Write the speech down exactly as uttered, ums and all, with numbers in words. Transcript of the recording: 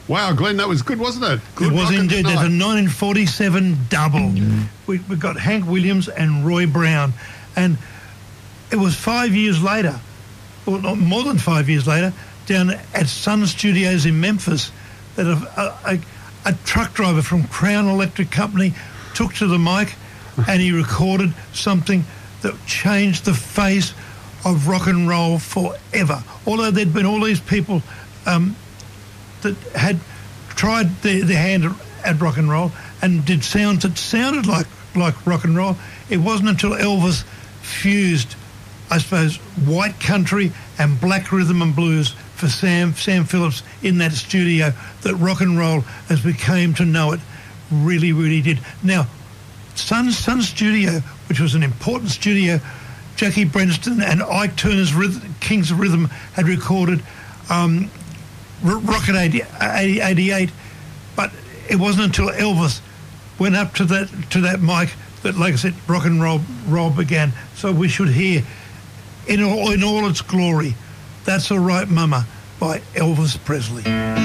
Wow, Glenn, that was good, wasn't it? Good it was rockin' indeed. tonight. There's a nineteen forty-seven double. Mm. We, we got Hank Williams and Roy Brown. And it was five years later, or not more than five years later, down at Sun Studios in Memphis, that a, a, a truck driver from Crown Electric Company took to the mic and he recorded something that changed the face of rock and roll forever. Although there'd been all these people um, that had tried their, their hand at rock and roll and did sounds that sounded like, like rock and roll, it wasn't until Elvis fused, I suppose, white country and black rhythm and blues for Sam Sam Phillips in that studio that rock and roll, as we came to know it, really, really did. Now, Sun Sun Studio, which was an important studio, Jackie Brenston and Ike Turner's Rhythm, Kings of Rhythm had recorded um, Rocket eighty-eight, but it wasn't until Elvis went up to that to that mic that, like I said, rock and roll, roll began. So we should hear, in all, in all its glory, That's All Right Mama by Elvis Presley.